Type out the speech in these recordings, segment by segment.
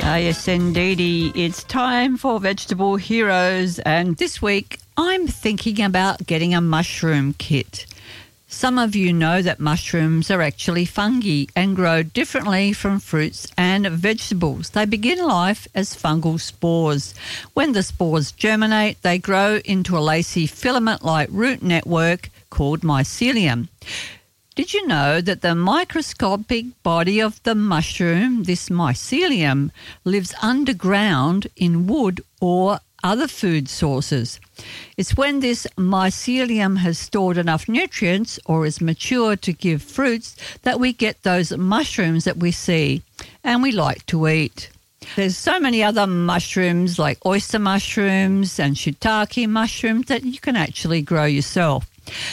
Yes, indeedy. It's time for Vegetable Heroes, and this week I'm thinking about getting a mushroom kit. Some of you know that mushrooms are actually fungi and grow differently from fruits and vegetables. They begin life as fungal spores. When the spores germinate, they grow into a lacy filament-like root network called mycelium. Did you know that the microscopic body of the mushroom, this mycelium, lives underground in wood or other food sources? It's when this mycelium has stored enough nutrients or is mature to give fruits that we get those mushrooms that we see and we like to eat. There's so many other mushrooms like oyster mushrooms and shiitake mushrooms that you can actually grow yourself.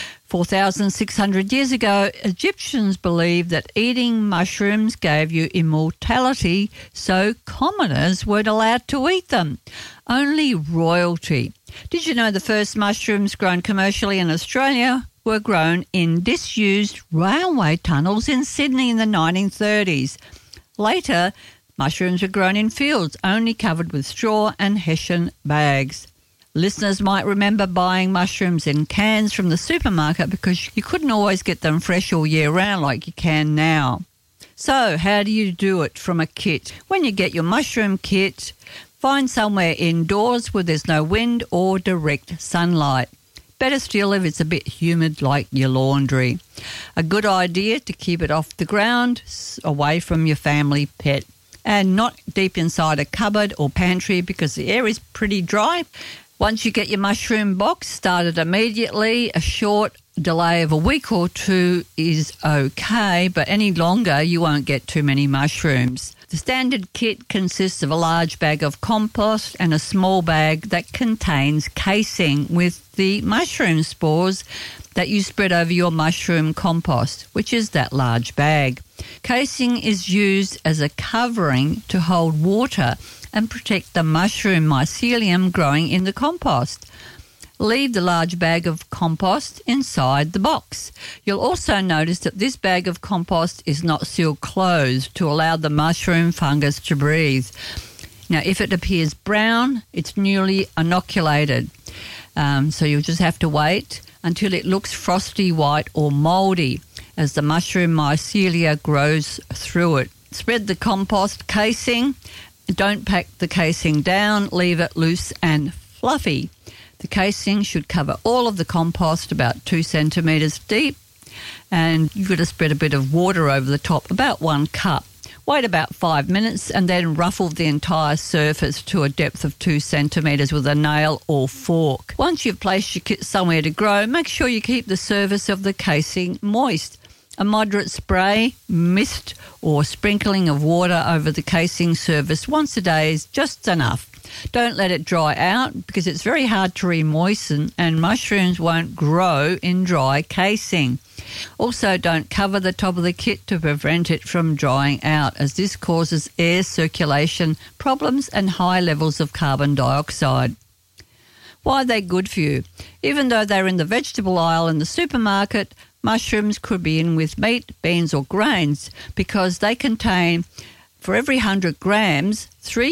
4,600 years ago, Egyptians believed that eating mushrooms gave you immortality, so commoners weren't allowed to eat them. Only royalty. Did you know the first mushrooms grown commercially in Australia were grown in disused railway tunnels in Sydney in the 1930s? Later, mushrooms were grown in fields, only covered with straw and hessian bags. Listeners might remember buying mushrooms in cans from the supermarket because you couldn't always get them fresh all year round like you can now. So, how do you do it from a kit? When you get your mushroom kit, find somewhere indoors where there's no wind or direct sunlight. Better still if it's a bit humid like your laundry. A good idea to keep it off the ground, away from your family pet, and not deep inside a cupboard or pantry because the air is pretty dry. Once you get your mushroom box, start it immediately. A short delay of a week or two is okay, but any longer you won't get too many mushrooms. The standard kit consists of a large bag of compost and a small bag that contains casing with the mushroom spores that you spread over your mushroom compost, which is that large bag. Casing is used as a covering to hold water and protect the mushroom mycelium growing in the compost. Leave the large bag of compost inside the box. You'll also notice that this bag of compost is not sealed closed to allow the mushroom fungus to breathe. Now, if it appears brown, it's newly inoculated. So you'll just have to wait until it looks frosty white or mouldy as the mushroom mycelia grows through it. Spread the compost casing. Don't pack the casing down, leave it loose and fluffy. The casing should cover all of the compost about 2 centimetres deep, and you've got to spread a bit of water over the top, about 1 cup. Wait about 5 minutes and then ruffle the entire surface to a depth of 2 centimetres with a nail or fork. Once you've placed your kit somewhere to grow, make sure you keep the surface of the casing moist. A moderate spray, mist or sprinkling of water over the casing surface once a day is just enough. Don't let it dry out because it's very hard to re-moisten and mushrooms won't grow in dry casing. Also, don't cover the top of the kit to prevent it from drying out, as this causes air circulation problems and high levels of carbon dioxide. Why are they good for you? Even though they're in the vegetable aisle in the supermarket, mushrooms could be in with meat, beans or grains because they contain, for every 100 grams,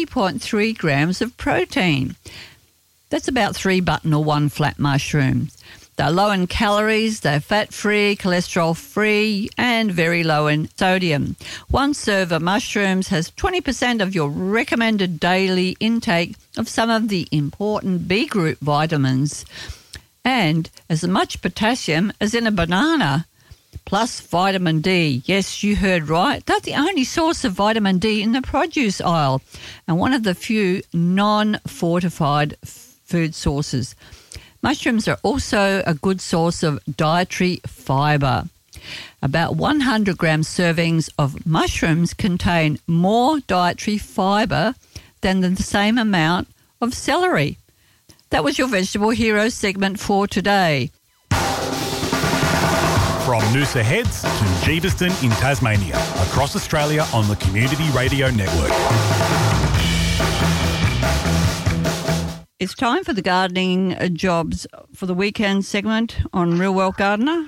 3.3 grams of protein. That's about 3 button or 1 flat mushroom. They're low in calories, they're fat-free, cholesterol-free and very low in sodium. 1 serve of mushrooms has 20% of your recommended daily intake of some of the important B group vitamins and as much potassium as in a banana, plus vitamin D. Yes, you heard right. They're the only source of vitamin D in the produce aisle and one of the few non-fortified food sources. Mushrooms are also a good source of dietary fibre. About 100 gram servings of mushrooms contain more dietary fibre than the same amount of celery. That was your Vegetable Heroes segment for today. From Noosa Heads to Jeeveston in Tasmania, across Australia on the Community Radio Network. It's time for the gardening jobs for the weekend segment on Real World Gardener.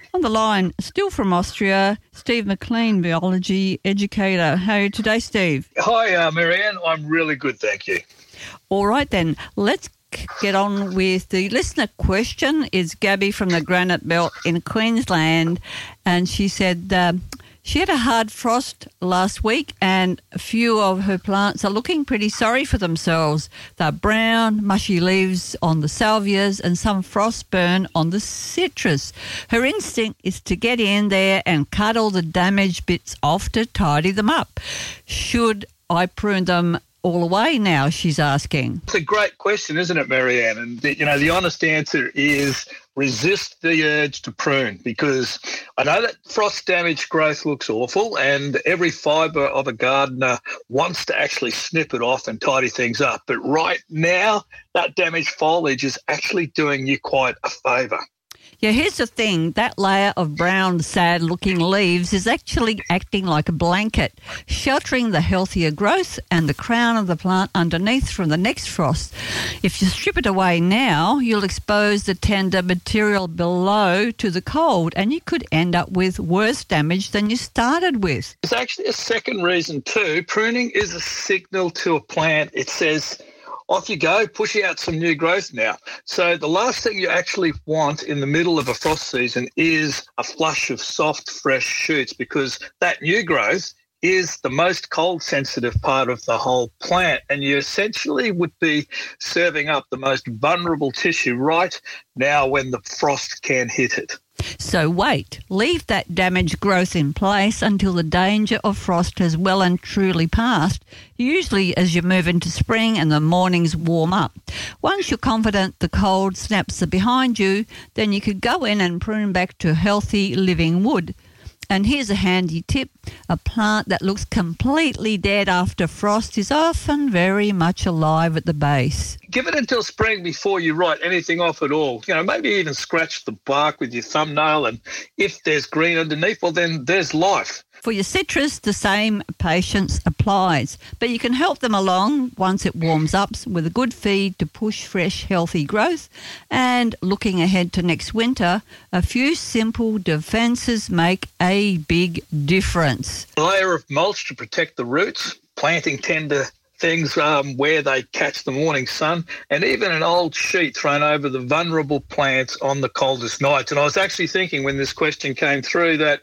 On the line, still from Austria, Steve McLean, biology educator. How are you today, Steve? Hi, Marianne. I'm really good, thank you. All right, then. Let's get on with the listener question. Is Gabby from the Granite Belt in Queensland, and she said she had a hard frost last week and a few of her plants are looking pretty sorry for themselves. They're brown, mushy leaves on the salvias and some frost burn on the citrus. Her instinct is to get in there and cut all the damaged bits off to tidy them up. Should I prune them all away now, she's asking? It's a great question, isn't it, Marianne? And, the honest answer is resist the urge to prune, because I know that frost-damaged growth looks awful and every fibre of a gardener wants to actually snip it off and tidy things up. But right now, that damaged foliage is actually doing you quite a favour. Yeah, here's the thing. That layer of brown, sad-looking leaves is actually acting like a blanket, sheltering the healthier growth and the crown of the plant underneath from the next frost. If you strip it away now, you'll expose the tender material below to the cold, and you could end up with worse damage than you started with. There's actually a second reason too. Pruning is a signal to a plant. It says, off you go, push out some new growth now. So the last thing you actually want in the middle of a frost season is a flush of soft, fresh shoots, because that new growth is the most cold-sensitive part of the whole plant, and you essentially would be serving up the most vulnerable tissue right now when the frost can hit it. So wait, leave that damaged growth in place until the danger of frost has well and truly passed, usually as you move into spring and the mornings warm up. Once you're confident the cold snaps are behind you, then you could go in and prune back to healthy living wood. And here's a handy tip. A plant that looks completely dead after frost is often very much alive at the base. Give it until spring before you write anything off at all. Maybe even scratch the bark with your thumbnail, and if there's green underneath, well, then there's life. For your citrus, the same patience applies, but you can help them along once it warms up with a good feed to push fresh, healthy growth. And looking ahead to next winter, a few simple defences make a big difference. A layer of mulch to protect the roots, planting tender things where they catch the morning sun, and even an old sheet thrown over the vulnerable plants on the coldest nights. And I was actually thinking when this question came through that,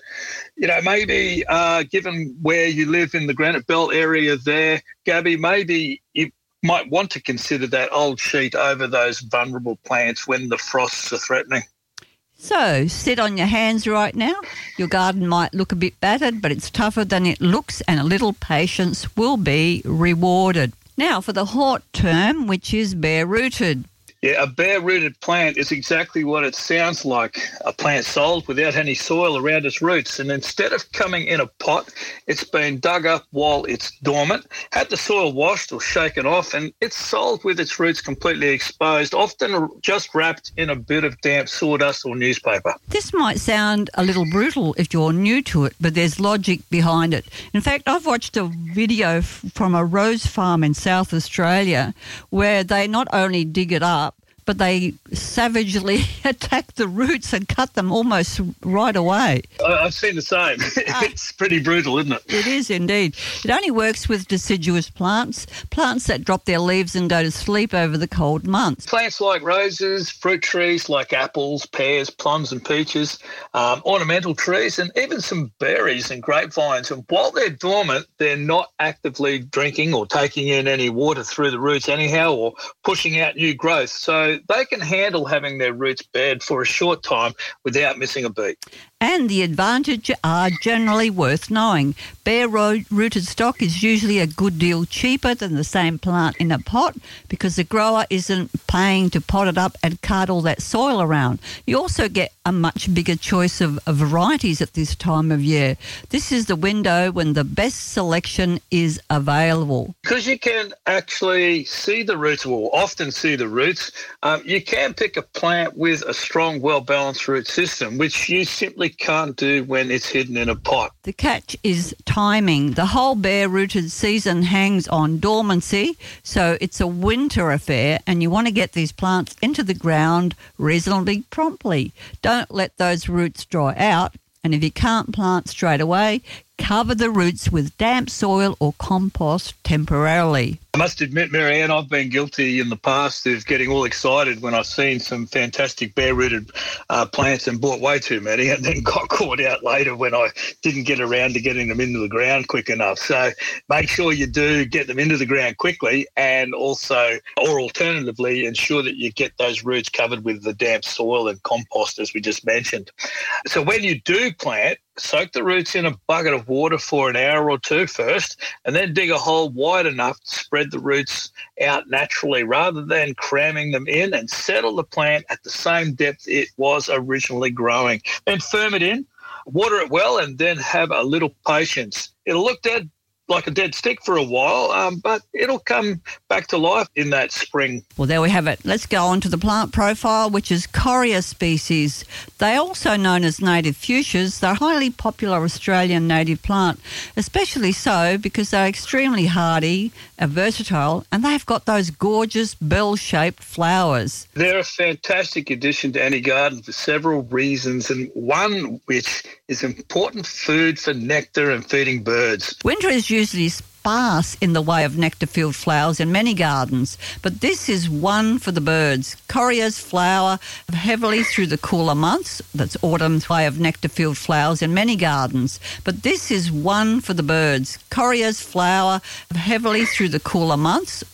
maybe given where you live in the Granite Belt area there, Gabby, maybe you might want to consider that old sheet over those vulnerable plants when the frosts are threatening. So, sit on your hands right now. Your garden might look a bit battered, but it's tougher than it looks, and a little patience will be rewarded. Now, for the hort term, which is bare-rooted. Yeah, a bare-rooted plant is exactly what it sounds like, a plant sold without any soil around its roots. And instead of coming in a pot, it's been dug up while it's dormant, had the soil washed or shaken off, and it's sold with its roots completely exposed, often just wrapped in a bit of damp sawdust or newspaper. This might sound a little brutal if you're new to it, but there's logic behind it. In fact, I've watched a video from a rose farm in South Australia where they not only dig it up, but they savagely attack the roots and cut them almost right away. I've seen the same. It's pretty brutal, isn't it? It is indeed. It only works with deciduous plants that drop their leaves and go to sleep over the cold months. Plants like roses, fruit trees like apples, pears, plums and peaches, ornamental trees, and even some berries and grapevines. And while they're dormant, they're not actively drinking or taking in any water through the roots anyhow, or pushing out new growth. So they can handle having their roots bared for a short time without missing a beat. And the advantages are generally worth knowing. Bare-rooted stock is usually a good deal cheaper than the same plant in a pot because the grower isn't paying to pot it up and cart all that soil around. You also get a much bigger choice of varieties at this time of year. This is the window when the best selection is available. Because you can actually see the roots, or often see the roots, you can pick a plant with a strong, well-balanced root system, which you simply simply can't do when it's hidden in a pot. The catch is timing. The whole bare-rooted season hangs on dormancy, so it's a winter affair, and you want to get these plants into the ground reasonably promptly. Don't let those roots dry out, and if you can't plant straight away, cover the roots with damp soil or compost temporarily. I must admit, Marianne, I've been guilty in the past of getting all excited when I've seen some fantastic bare-rooted plants and bought way too many, and then got caught out later when I didn't get around to getting them into the ground quick enough. So make sure you do get them into the ground quickly, and also, or alternatively, ensure that you get those roots covered with the damp soil and compost, as we just mentioned. So when you do plant, soak the roots in a bucket of water for an hour or two first, and then dig a hole wide enough to spread the roots out naturally rather than cramming them in, and settle the plant at the same depth it was originally growing. Then firm it in, water it well, and then have a little patience. It'll look dead like a dead stick for a while, but it'll come back to life in that spring. Well, there we have it. Let's go on to the plant profile, which is Coria species. They're also known as native fuchsias. They're a highly popular Australian native plant, especially so because they're extremely hardy, versatile, and they've got those gorgeous bell-shaped flowers. They're a fantastic addition to any garden for several reasons, and one which is important food for nectar and feeding birds. Winter is usually sparse in the way of nectar-filled flowers in many gardens, but this is one for the birds. Corias flower heavily through the cooler months. That's autumn's way of nectar-filled flowers in many gardens, but this is one for the birds. Corias flower heavily through the cooler months.